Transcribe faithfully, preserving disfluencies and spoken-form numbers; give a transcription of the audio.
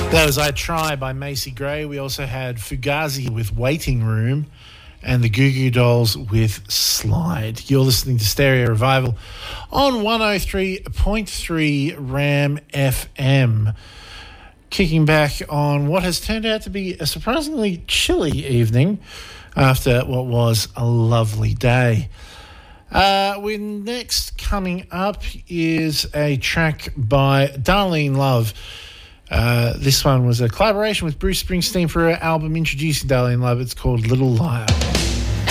That was I Try by Macy Gray. We also had Fugazi with Waiting Room and the Goo Goo Dolls with Slide. You're listening to Stereo Revival on one oh three point three Ram F M. Kicking back on what has turned out to be a surprisingly chilly evening after what was a lovely day. Uh, we're next coming up is a track by Darlene Love. Uh, this one was a collaboration with Bruce Springsteen for her album introducing Darlene Love. It's called Little Liar.